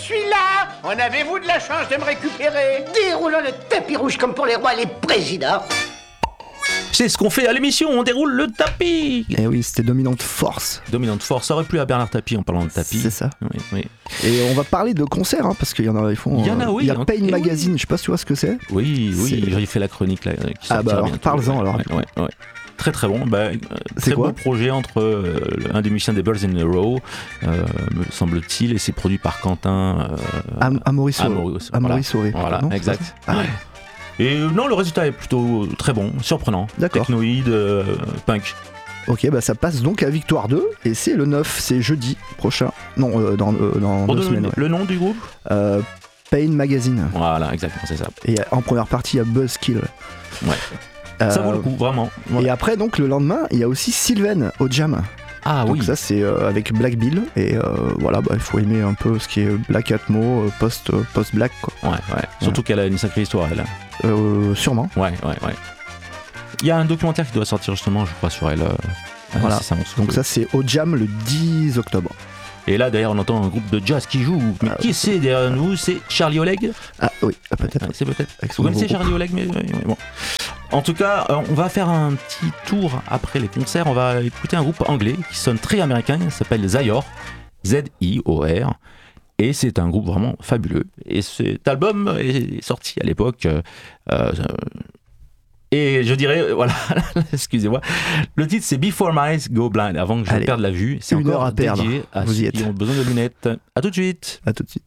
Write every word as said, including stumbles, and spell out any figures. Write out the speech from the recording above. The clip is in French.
suis là. En avez-vous de la chance de me récupérer? Déroulant le tapis rouge comme pour les rois et les présidents. C'est ce qu'on fait à l'émission, on déroule le tapis. Eh oui, c'était Dominante Force. Dominante Force, ça aurait plu à Bernard Tapie en parlant de tapis. C'est ça. Oui, oui. Et on va parler de concerts, hein, parce qu'il y en a, ils font. Il y en a, oui. Il y a hein, Pain eh Magazine, oui. je sais pas si tu vois ce que c'est. Oui, oui, C'est- j'ai fait la chronique là. Qui Ah bah sortira alors, bientôt. parle-en, alors. Ouais, ouais, ouais. Très très bon. Bah, euh, C'est très quoi beau projet entre euh, un des musiciens des Birds in a Row, euh, me semble-t-il, et c'est produit par Quentin. Euh, Am- Amaury Sauré. Amaury, Amaury Sauré. Voilà, Non, c'est exact. pas ça Ah ouais. Et euh, non, le résultat est plutôt très bon, surprenant. D'accord. Technoïde, euh, punk. Ok, bah ça passe donc à Victoire deux, et c'est le neuf, c'est jeudi prochain. Non, euh, dans, euh, dans Pour deux donner semaines. Ouais. le nom du groupe. Euh, Pain Magazine. Voilà, exactement, c'est ça. Et en première partie, il y a Buzzkill. Ouais. Euh, Ça vaut le coup, vraiment. Ouais. Et après, donc, le lendemain, il y a aussi Sylvain au Jam. Ah Donc oui. ça, c'est euh, avec Black Bill. Et euh, voilà, bah, il faut aimer un peu ce qui est Black Atmo, euh, post, euh, post-black, quoi. Ouais, ouais. Surtout qu'elle a une sacrée histoire, elle. Euh, sûrement. Ouais, ouais, ouais. Il y a un documentaire qui doit sortir justement, je crois, sur elle. euh, Voilà. c'est ça, mon souffle. Donc ça, c'est au Jam le dix octobre. Et là, d'ailleurs, on entend un groupe de jazz qui joue. Mais Ah, qui oui. c'est derrière nous? C'est Charlie Oleg. Ah oui, ah, peut-être. Ouais, c'est peut-être. Avec son Vous connaissez nouveau Charlie Oleg, mais ouais, ouais, bon. En tout cas, euh, on va faire un petit tour après les concerts. On va écouter un groupe anglais qui sonne très américain. Il s'appelle Zior. Z I O R. Et c'est un groupe vraiment fabuleux. Et cet album est sorti à l'époque. Euh, euh, et je dirais, euh, voilà, excusez-moi, le titre c'est Before My Eyes Go Blind, avant que je Allez, perde la vue. C'est une encore heure à perdre. dédié à Vous y ceux êtes. qui ont besoin de lunettes. À tout de suite. À tout de suite.